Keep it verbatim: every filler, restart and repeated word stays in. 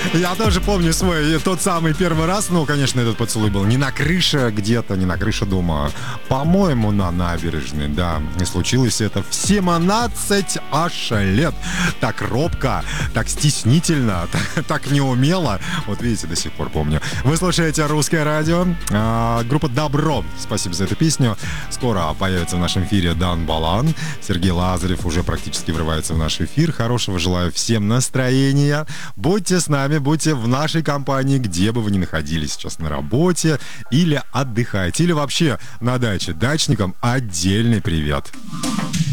Я тоже помню свой тот самый первый раз. Ну, конечно, этот поцелуй был не на крыше где-то, не на крыше дома. По-моему, на набережной, да. И случилось это в семнадцать аж лет. Так робко, так стеснительно, так, так неумело. Вот видите, до сих пор помню. Вы слушаете «Русское радио». А, группа «Добро». Спасибо за эту песню. Скоро появится в нашем эфире Дан Балан. Сергей Лазарев уже практически врывается в наш эфир. Хорошего желаю всем настроения. Будьте с нами, будьте в нашей компании, где бы вы ни находились сейчас, на работе или отдыхаете, или вообще на даче. Дачникам отдельный привет.